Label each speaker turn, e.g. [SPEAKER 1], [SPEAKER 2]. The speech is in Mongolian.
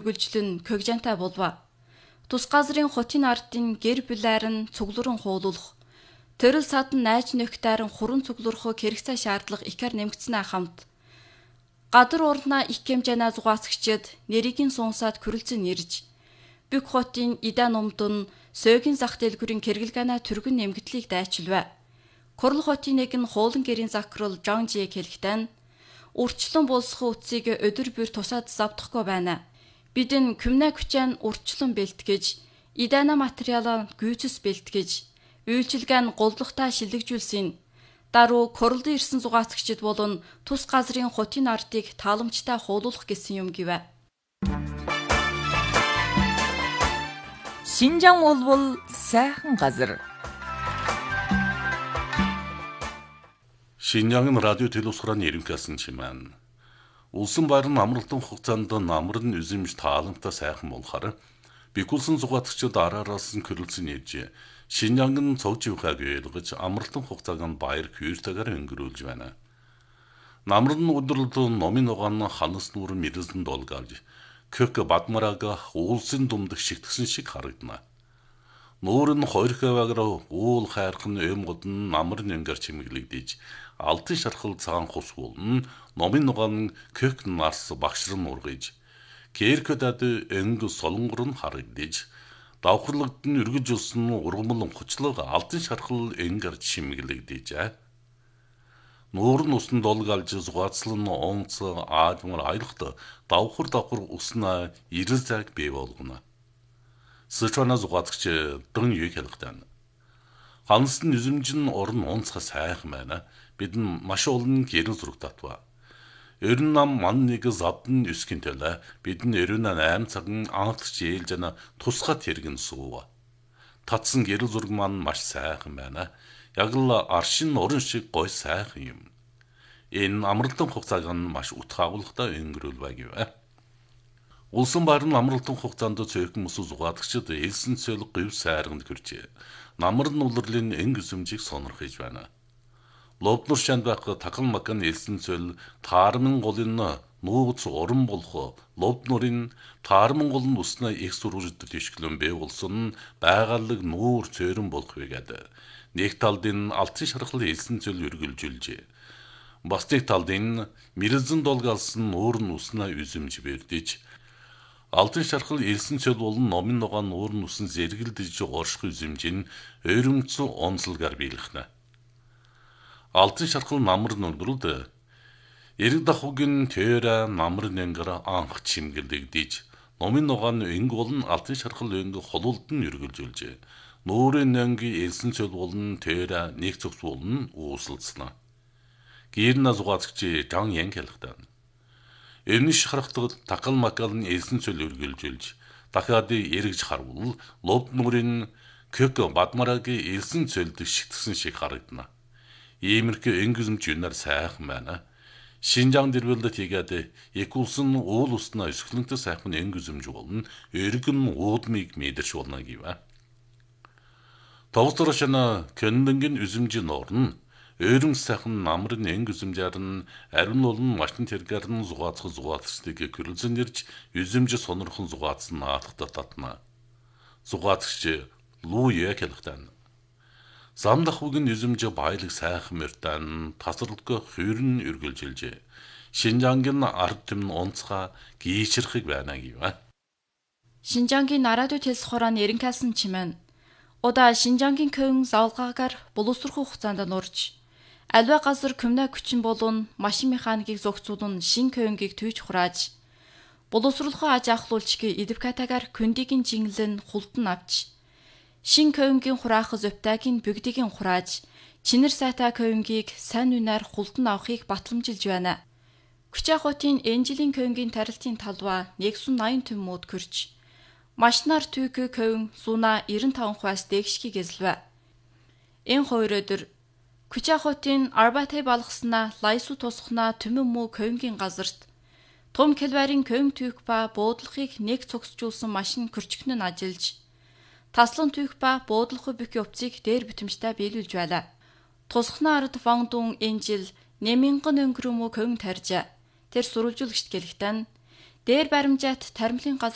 [SPEAKER 1] үргэлжлэн когжантай болва. Тус газрын хотын ардын гэр бүлээр нь цуглуран хуулуулах. Төрөл садан найз нөхдөөр нь хуран цуглурах хэрэгцээ шаардлага ихэр нэмэгдсэнээ хамт. Гадар урнаа их хэмжээнэ зугаацгчид нэрийн сонсоод күрэлцэн ирж. Бүх хотын идан номдон сөгийн зах дэлгүүрийн кэргэлгэнэ түргэн нэмэгдлийг дайчилвэ. Корл хотын нэг нь хуулан гэрийн захирал Жон Жик хэлэхдээ урчлан болсох үтсийг өдөр бүр тусаад завдахгүй байна. Бидэн күмнэ хүчэн урчлан бэлтгэж, идана материалаа гүйцэс бэлтгэж, үйлчилгээ нь голдлоготой шилэгжүүлсэн. Даруй Корлд ирсэн зугаацгчид болон тус газрын хотын ардыг тааламжтай хуулуулах гэсэн юм гэвэ.
[SPEAKER 2] Шинжаан болбол сайхан газар.
[SPEAKER 3] Шинжаан радио телевизорын ерөнхийлсөн чимээн. Улсын байрны амралтын хугацаанд намар нь үзэмж тааламжтай сайхан болохоор бигүүлсэн зугаацгчид араараас нь көрөлцөн ээж Шинжаан цогж явахыг ойлгож амралтын хугацааг нь баяр хөөртэйгээр өнгөрүүлж байна. Намар нь өдрөлдөө номын угаан ханас нүүр мэрэлзэн долгаалж Кök Бадмарага уулсын думдах шигтгсэн шиг харагдана. Нүүр нь хоёрхаваагаараа уул хайрхан өмгод нь намар нэнгэр чимэглэгдэж алтан шархал цагаан хус уулн номын угаан Кök нарс багшран ургаж гэркэдад өнг солонгор нь харагдаж давхарлагдсан өргөж улсан ургамал онцлог алтан шархал энгэр чимэглэгдэж. Нүүр нь усан долгаалж зугаацлан онц аадмар аялахт давхар усна ирэл зайг бий болгоно. Сычуана зугаацгч дэн юу хэлэхдээ. Хансан үзэмж нь орн онцгой сайхан байна. Бидэн маш олон гэрэн зураг татва. Ерөн нам ман нэг завдан өсгөн төлөө бидэн ерөн 8 цаган анхлагч ээлж ана тусгай тэргэн суув. Татсан гэрэл зураг маань маш сайхан байна. Яг л аршин орон шиг гой сайхан юм. Энэ амралтын хугацааг нь маш утга агуулгатай өнгөрүүлвэ гэвэ. Улсын байрны амралтын хугацаанд цөөхөн мөс зугаацгчид элсэн цөл гів сайрганд хүрчээ. Намар нь улирлын энг үзэмжийг сонирхож байна. Лобнур шандбах такан макан элсэн цөл таармын голын нууц орон болох лобнурын таармын гол нь уснаа их сурвалжид тишгэлэн бай болсон байгаалаг нуур цөөрөн болох байгаад нэг талдын алтан шархал элсэн цөл үргэлжүүлжээ. Бас нэг талдын мэрэлзэн долгаалсан нуур нь уснаа үзэмж бэрдэж алтан шархал элсэн цөл болон номын нугаан нуур нь усан зэрэгэлдэж орших үзэмж нь ойрымцсан онцлогаар биелхнэ. Алтан шархал намар нүрдэлд эрэг дахугийн төөра намар нэнгэр анх чимгэлдэгдэж номын нугаан энг болон алтан шархал энг холуулд нь үргэлжүүлжээ. Нүүрийн нэнги элсэн цөл болон төөра нэг цогц болон үүсэлцнэ. Гэрнэ зугаацгч Жан Янг хэлэхдээ. Эмниш харахтад такал макал нь элсэн цөл үргэлжүүлж дахиад эргэж харвал лоб нүрийн Кök Бадмарагийн элсэн цөлд шигтгсэн шиг харагдана. Иймэрхүү энгизэмж юнаар сайхан байна. Шинжаан дэрвэлдэт хийгээд якулсан уул уснаа өсгөлөнтэй сайхан энгизэмж болно. Өргөн уудмыг мэдэрч болно гэвэ. Тогтворошна кэнэнгийн үзэмж норн өөрөм сайхан намрын энгизэмжээр нь ариун болон машин тэргээр нь зугаацгчдыг көрөлзөн ирж үзэмж сонирхон зугаацсан наадахта татна. Зугаацгч Лу Як хэлэхдээ. Замдах үгэн үзэмж баялаг сайхан мөртэн тасралтгүй хөрн үргэлжилжээ. Шинжаангийн ард түмэн онцгой гийчрхэг байна гэвэ.
[SPEAKER 1] Шинжаангийн радио телевизорын ерөнхийлсөн чимээн. Удаа Шинжаангийн көн завлгаагаар боловсрох хугацаанд нурж аливаа газар көмнө хүчин болон машин механикийг зохицуулан шин көнгийг түйж хурааж боловсруулахаа аж ахлуулчгийн эдвокатагаар көндигийн жинглэн хултан авч шин көнгийн хураах зөвтагийн бүгдийг хурааж чинэр сайтай көнгийг сайн үнээр хултан авахыг батламжилж байна. Күчэхотын энжилийн көнгийн тарилтын талбай 180 төмөд көрч машинаар түйг көн суна 95%-аас дэгшгийг эзэлвэ. Энэ хоёр өдөр Күчэхотын арбатай балгаснаа лайсу тусахна төмөн муу көнгийн газарт том кэлварийн көн түйх ба буудлахыг нэг цогцжуулсан машин көрчгнөн ажиллаж таслан түйх ба буудлах бүх явцыг дээр битэмжтэй биелүүлж байлаа. Тусахна ард вангдун энжил нэмингэн өнгөрөмө көн тарьжаа. Тэр сурвалжуулагчд гэлэхтэн дээр баримжаат таримлын